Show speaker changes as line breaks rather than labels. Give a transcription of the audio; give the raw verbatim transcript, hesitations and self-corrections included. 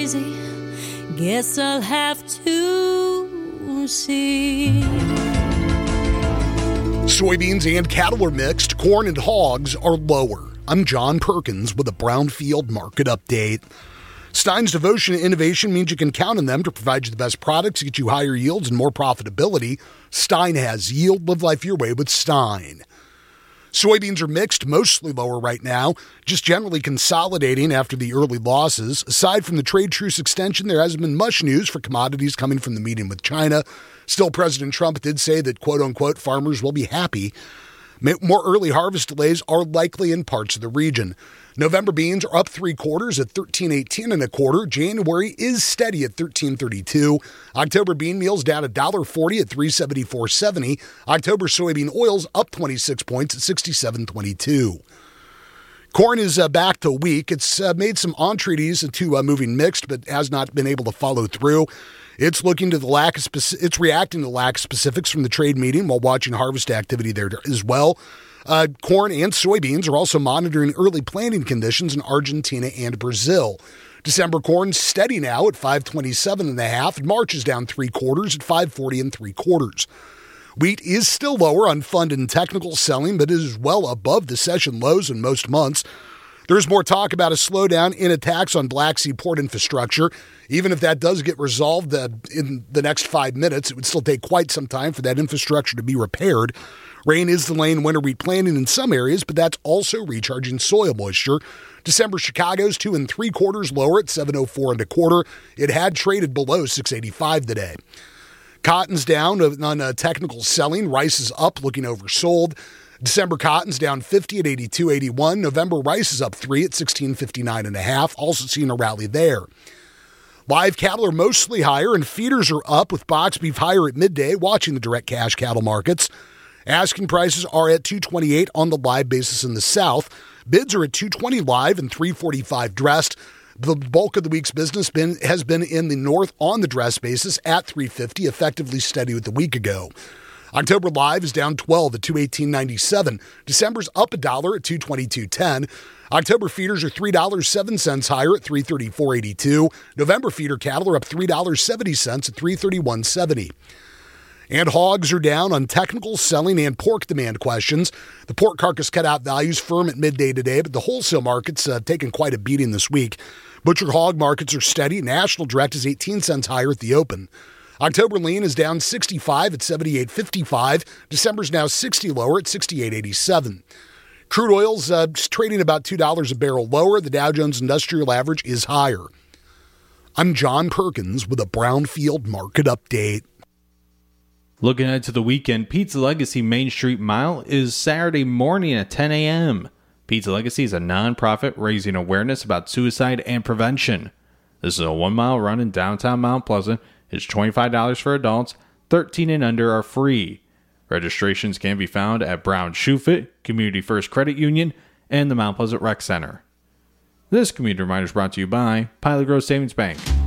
crazy. Guess I'll have to see.
Soybeans and cattle are mixed. Corn and hogs are lower. I'm John Perkins with a Brownfield Market Update. Stein's devotion to innovation means you can count on them to provide you the best products, get you higher yields and more profitability. Stein has yield. Live life your way with Stein. Soybeans are mixed, mostly lower right now, just generally consolidating after the early losses. Aside from the trade truce extension, there hasn't been much news for commodities coming from the meeting with China. Still, President Trump did say that, quote-unquote, farmers will be happy. More early harvest delays are likely in parts of the region. November beans are up three quarters at thirteen eighteen and a quarter. January is steady at thirteen thirty-two. October bean meal's down one dollar forty at three seventy-four seventy. October soybean oil's up twenty-six points at sixty-seven twenty-two. Corn is uh, back to weak. It's uh, made some entreaties into uh, moving mixed, but has not been able to follow through. It's looking to the lack of speci- it's reacting to the lack of specifics from the trade meeting while watching harvest activity there as well. Uh, corn and soybeans are also monitoring early planting conditions in Argentina and Brazil. December corn steady now at five twenty-seven and a half, and March is down three quarters at five forty and three quarters. Wheat is still lower on fund and technical selling, but is well above the session lows in most months. There's more talk about a slowdown in attacks on Black Sea port infrastructure. Even if that does get resolved uh, in the next five minutes, it would still take quite some time for that infrastructure to be repaired. Rain is delaying winter wheat planting in some areas, but that's also recharging soil moisture. December Chicago's two and three quarters lower at seven oh four and a quarter. It had traded below six eighty-five today. Cotton's down on uh, technical selling. Rice is up, looking oversold. December cotton's down fifty at eighty-two eighty-one. November rice is up three at sixteen fifty-nine and a half. Also seeing a rally there. Live cattle are mostly higher and feeders are up with box beef higher at midday, watching the direct cash cattle markets. Asking prices are at two twenty-eight on the live basis in the south. Bids are at two twenty live and three forty-five dressed. The bulk of the week's business been, has been in the north on the dress basis at three fifty, effectively steady with a week ago. October live is down twelve at two eighteen ninety-seven. December's up a dollar at two twenty-two ten. October feeders are three dollars and seven cents higher at three thirty-four eighty-two. November feeder cattle are up three dollars and seventy cents at three thirty-one seventy. And hogs are down on technical selling and pork demand questions. The pork carcass cutout values firm at midday today, but the wholesale market's uh, taken quite a beating this week. Butcher hog markets are steady. National direct is eighteen cents higher at the open. October lean is down sixty-five at seventy-eight fifty-five. December's now sixty lower at sixty-eight eighty-seven. Crude oil's uh, trading about two dollars a barrel lower. The Dow Jones Industrial Average is higher. I'm John Perkins with a Brownfield Market Update.
Looking ahead to the weekend, Pizza Legacy Main Street Mile is Saturday morning at ten a.m. Pizza Legacy is a nonprofit raising awareness about suicide and prevention. This is a one-mile run in downtown Mount Pleasant. It's twenty-five dollars for adults, thirteen and under are free. Registrations can be found at Brown Shoe Fit, Community First Credit Union, and the Mount Pleasant Rec Center. This community reminder is brought to you by Pilot Grove Savings Bank.